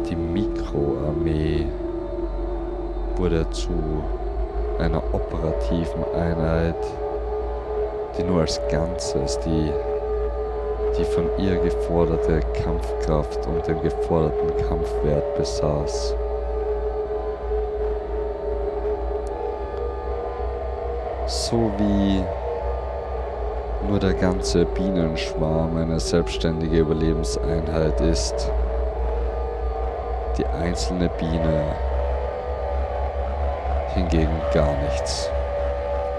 Die Mikroarmee wurde zu einer operativen Einheit, die nur als Ganzes die von ihr geforderte Kampfkraft und den geforderten Kampfwert besaß. So wie nur der ganze Bienenschwarm eine selbstständige Überlebenseinheit ist, die einzelne Biene hingegen gar nichts.